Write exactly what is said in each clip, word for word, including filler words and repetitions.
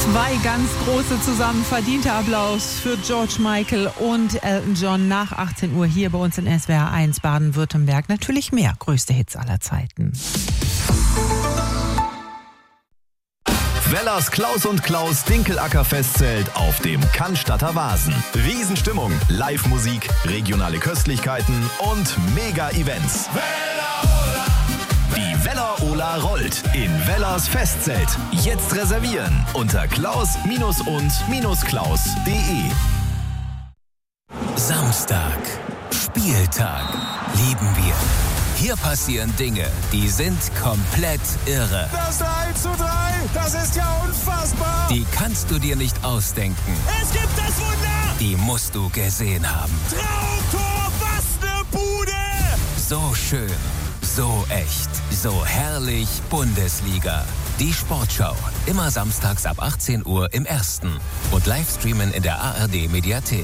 Zwei ganz große zusammen verdiente Applaus für George Michael und Elton John nach achtzehn Uhr hier bei uns in S W R eins Baden-Württemberg. Natürlich mehr größte Hits aller Zeiten. Wellers Klaus und Klaus Dinkelacker-Festzelt auf dem Cannstatter Wasen. Riesenstimmung, Live-Musik, regionale Köstlichkeiten und Mega-Events. Die Weller-Ola rollt in Wellers Festzelt. Jetzt reservieren unter klaus-und-klaus punkt de. Samstag, Spieltag, lieben wir. Hier passieren Dinge, die sind komplett irre. Das eins zu drei, das ist ja unfassbar. Die kannst du dir nicht ausdenken. Es gibt das Wunder. Die musst du gesehen haben. Traumtor, was ne Bude. So schön, so echt, so herrlich Bundesliga. Die Sportschau, immer samstags ab achtzehn Uhr im Ersten und Livestreamen in der A R D-Mediathek.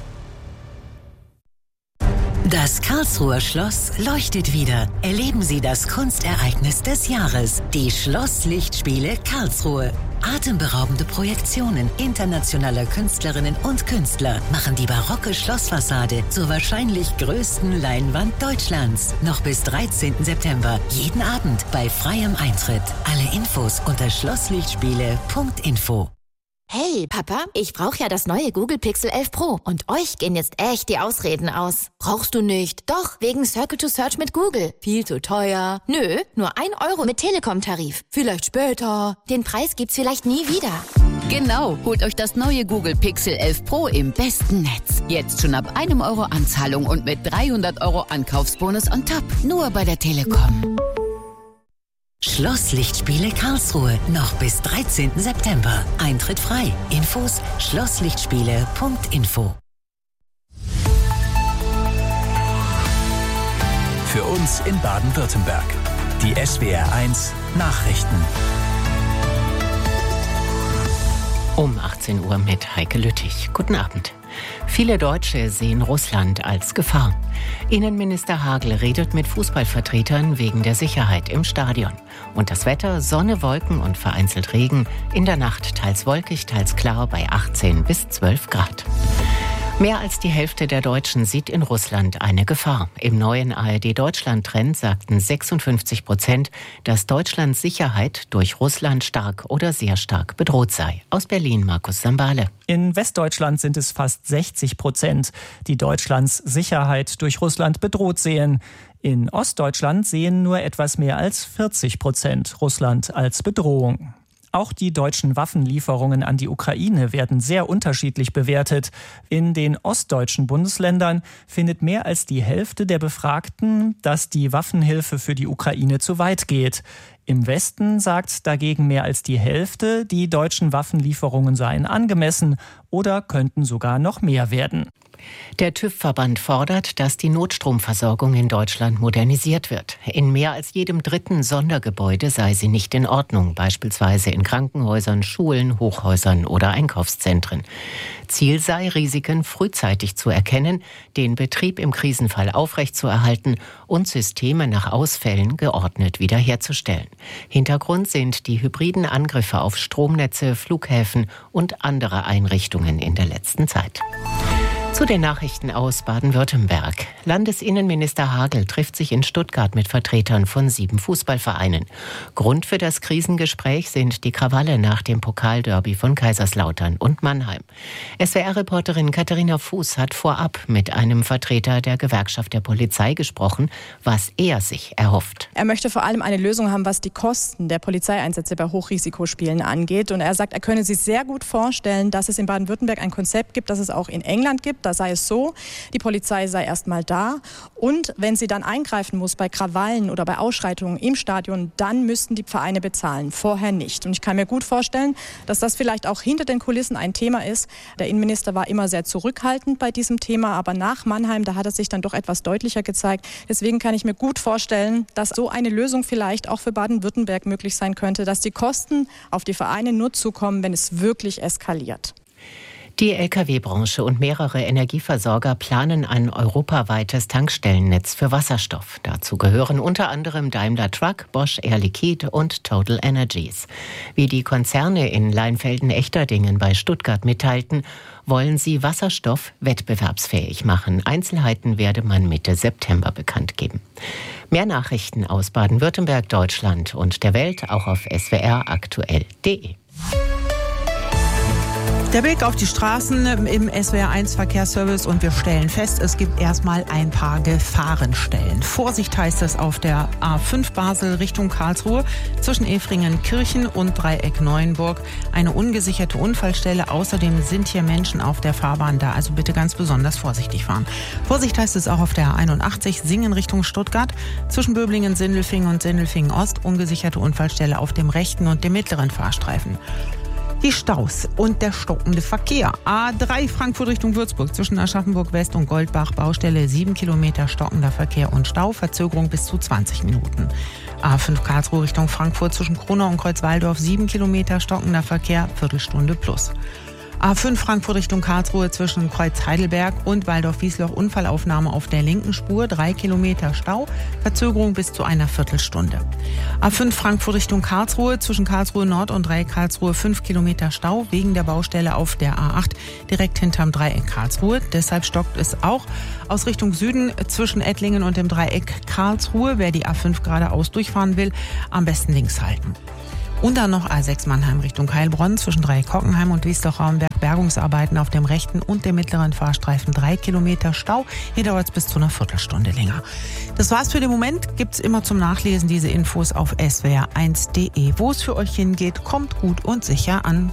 Das Karlsruher Schloss leuchtet wieder. Erleben Sie das Kunstereignis des Jahres, die Schlosslichtspiele Karlsruhe. Atemberaubende Projektionen internationaler Künstlerinnen und Künstler machen die barocke Schlossfassade zur wahrscheinlich größten Leinwand Deutschlands. Noch bis dreizehnten September, jeden Abend bei freiem Eintritt. Alle Infos unter schlosslichtspiele punkt info. Hey, Papa, ich brauche ja das neue Google Pixel elf Pro. Und euch gehen jetzt echt die Ausreden aus. Brauchst du nicht? Doch, wegen Circle to Search mit Google. Viel zu teuer. Nö, nur ein Euro mit Telekom-Tarif. Vielleicht später. Den Preis gibt's vielleicht nie wieder. Genau, holt euch das neue Google Pixel elf Pro im besten Netz. Jetzt schon ab einem Euro Anzahlung und mit dreihundert Euro Ankaufsbonus on top. Nur bei der Telekom. Schlosslichtspiele Karlsruhe, noch bis dreizehnten September. Eintritt frei. Infos schlosslichtspiele punkt info. Für uns in Baden-Württemberg. Die S W R eins Nachrichten. Um achtzehn Uhr mit Heike Lüttich. Guten Abend. Viele Deutsche sehen Russland als Gefahr. Innenminister Hagel redet mit Fußballvertretern wegen der Sicherheit im Stadion. Und das Wetter, Sonne, Wolken und vereinzelt Regen. In der Nacht teils wolkig, teils klar bei achtzehn bis zwölf Grad. Mehr als die Hälfte der Deutschen sieht in Russland eine Gefahr. Im neuen A R D-Deutschland-Trend sagten sechsundfünfzig Prozent, dass Deutschlands Sicherheit durch Russland stark oder sehr stark bedroht sei. Aus Berlin Markus Sambale. In Westdeutschland sind es fast sechzig Prozent, die Deutschlands Sicherheit durch Russland bedroht sehen. In Ostdeutschland sehen nur etwas mehr als vierzig Prozent Russland als Bedrohung. Auch die deutschen Waffenlieferungen an die Ukraine werden sehr unterschiedlich bewertet. In den ostdeutschen Bundesländern findet mehr als die Hälfte der Befragten, dass die Waffenhilfe für die Ukraine zu weit geht. Im Westen sagt dagegen mehr als die Hälfte, die deutschen Waffenlieferungen seien angemessen oder könnten sogar noch mehr werden. Der TÜV-Verband fordert, dass die Notstromversorgung in Deutschland modernisiert wird. In mehr als jedem dritten Sondergebäude sei sie nicht in Ordnung, beispielsweise in Krankenhäusern, Schulen, Hochhäusern oder Einkaufszentren. Ziel sei, Risiken frühzeitig zu erkennen, den Betrieb im Krisenfall aufrechtzuerhalten und Systeme nach Ausfällen geordnet wiederherzustellen. Hintergrund sind die hybriden Angriffe auf Stromnetze, Flughäfen und andere Einrichtungen in der letzten Zeit. Zu den Nachrichten aus Baden-Württemberg. Landesinnenminister Hagel trifft sich in Stuttgart mit Vertretern von sieben Fußballvereinen. Grund für das Krisengespräch sind die Krawalle nach dem Pokalderby von Kaiserslautern und Mannheim. S W R-Reporterin Katharina Fuß hat vorab mit einem Vertreter der Gewerkschaft der Polizei gesprochen, was er sich erhofft. Er möchte vor allem eine Lösung haben, was die Kosten der Polizeieinsätze bei Hochrisikospielen angeht. Und er sagt, er könne sich sehr gut vorstellen, dass es in Baden-Württemberg ein Konzept gibt, das es auch in England gibt. Da sei es so, die Polizei sei erst mal da und wenn sie dann eingreifen muss bei Krawallen oder bei Ausschreitungen im Stadion, dann müssten die Vereine bezahlen, vorher nicht. Und ich kann mir gut vorstellen, dass das vielleicht auch hinter den Kulissen ein Thema ist. Der Innenminister war immer sehr zurückhaltend bei diesem Thema, aber nach Mannheim, da hat er sich dann doch etwas deutlicher gezeigt. Deswegen kann ich mir gut vorstellen, dass so eine Lösung vielleicht auch für Baden-Württemberg möglich sein könnte, dass die Kosten auf die Vereine nur zukommen, wenn es wirklich eskaliert. Die L K W-Branche und mehrere Energieversorger planen ein europaweites Tankstellennetz für Wasserstoff. Dazu gehören unter anderem Daimler Truck, Bosch Air Liquide und Total Energies. Wie die Konzerne in Leinfelden-Echterdingen bei Stuttgart mitteilten, wollen sie Wasserstoff wettbewerbsfähig machen. Einzelheiten werde man Mitte September bekannt geben. Mehr Nachrichten aus Baden-Württemberg, Deutschland und der Welt auch auf s w r aktuell punkt d e. Der Blick auf die Straßen im S W R eins Verkehrsservice und wir stellen fest, es gibt erstmal ein paar Gefahrenstellen. Vorsicht heißt es auf der A fünf Basel Richtung Karlsruhe zwischen Efringen-Kirchen und Dreieck Neuenburg. Eine ungesicherte Unfallstelle. Außerdem sind hier Menschen auf der Fahrbahn da. Also bitte ganz besonders vorsichtig fahren. Vorsicht heißt es auch auf der A einundachtzig Singen Richtung Stuttgart zwischen Böblingen, Sindelfingen und Sindelfingen Ost. Ungesicherte Unfallstelle auf dem rechten und dem mittleren Fahrstreifen. Die Staus und der stockende Verkehr. A drei Frankfurt Richtung Würzburg zwischen Aschaffenburg West und Goldbach. Baustelle sieben Kilometer stockender Verkehr und Stau. Verzögerung bis zu zwanzig Minuten. A fünf Karlsruhe Richtung Frankfurt zwischen Kronau und Kreuzwaldorf. sieben Kilometer stockender Verkehr. Viertelstunde plus. A fünf Frankfurt Richtung Karlsruhe zwischen Kreuz Heidelberg und Waldorf-Wiesloch. Unfallaufnahme auf der linken Spur. drei Kilometer Stau. Verzögerung bis zu einer Viertelstunde. A fünf Frankfurt Richtung Karlsruhe zwischen Karlsruhe Nord und Dreieck Karlsruhe. fünf Kilometer Stau wegen der Baustelle auf der A acht direkt hinterm Dreieck Karlsruhe. Deshalb stockt es auch aus Richtung Süden zwischen Ettlingen und dem Dreieck Karlsruhe. Wer die A fünf geradeaus durchfahren will, am besten links halten. Und dann noch A sechs Mannheim Richtung Heilbronn zwischen Dreieck Hockenheim und Wiesloch-Raumberg. Bergungsarbeiten auf dem rechten und dem mittleren Fahrstreifen. Drei Kilometer Stau. Hier dauert es bis zu einer Viertelstunde länger. Das war's für den Moment. Gibt's immer zum Nachlesen diese Infos auf s w r eins punkt d e. Wo es für euch hingeht, kommt gut und sicher an.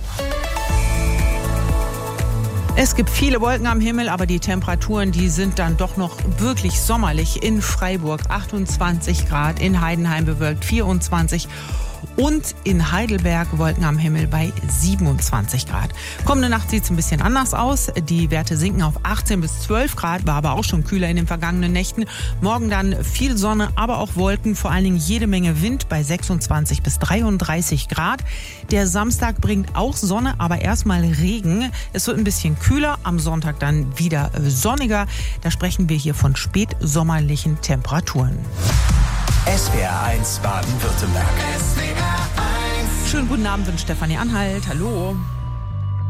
Es gibt viele Wolken am Himmel, aber die Temperaturen, die sind dann doch noch wirklich sommerlich. In Freiburg achtundzwanzig Grad, in Heidenheim bewölkt vierundzwanzig und in Heidelberg Wolken am Himmel bei siebenundzwanzig Grad. Kommende Nacht sieht es ein bisschen anders aus. Die Werte sinken auf achtzehn bis zwölf Grad, war aber auch schon kühler in den vergangenen Nächten. Morgen dann viel Sonne, aber auch Wolken, vor allen Dingen jede Menge Wind bei sechsundzwanzig bis dreiunddreißig Grad. Der Samstag bringt auch Sonne, aber erstmal Regen. Es wird ein bisschen kühler, am Sonntag dann wieder sonniger. Da sprechen wir hier von spätsommerlichen Temperaturen. S W R eins Baden-Württemberg. Schönen guten Abend, wünscht Stefanie Anhalt. Hallo.